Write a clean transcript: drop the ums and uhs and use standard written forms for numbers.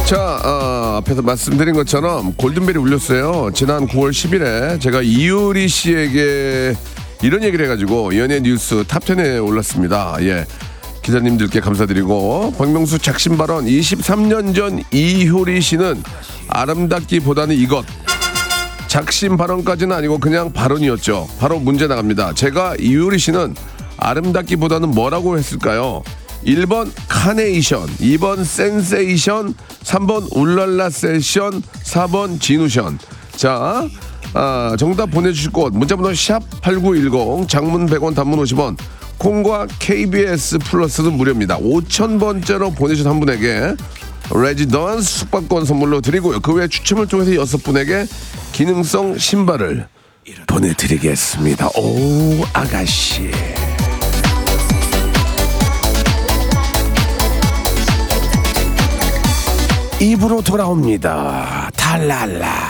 자, 앞에서 말씀드린 것처럼 골든벨이 울렸어요. 지난 9월 10일에 제가 이효리 씨에게 이런 얘기를 해가지고 연예 뉴스 탑10에 올랐습니다. 예. 기자님들께 감사드리고, 박명수 작심 발언 23년 전 이효리 씨는 아름답기보다는 이것. 작심 발언까지는 아니고 그냥 발언이었죠. 바로 문제 나갑니다. 제가 이효리 씨는 아름답기보다는 뭐라고 했을까요? 1번 카네이션, 2번 센세이션, 3번 울랄라 세션, 4번 진우션. 자, 정답 보내주실 곳 문자번호 샵8910, 장문 100원, 단문 50원, 콩과 KBS 플러스는 무료입니다. 5000번째로 보내주신 한 분에게 레지던스 숙박권 선물로 드리고요. 그 외 추첨을 통해서 6분에게 기능성 신발을 보내드리겠습니다. 오, 아가씨. 입으로 돌아옵니다. 달랄라.